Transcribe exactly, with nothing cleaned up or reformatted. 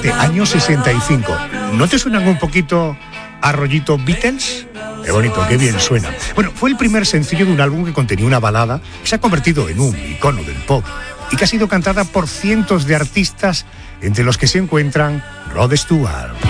De año sesenta y cinco. ¿No te suenan un poquito a rollito Beatles? Qué bonito, qué bien suena. Bueno, fue el primer sencillo de un álbum que contenía una balada que se ha convertido en un icono del pop y que ha sido cantada por cientos de artistas, entre los que se encuentran Rod Stewart.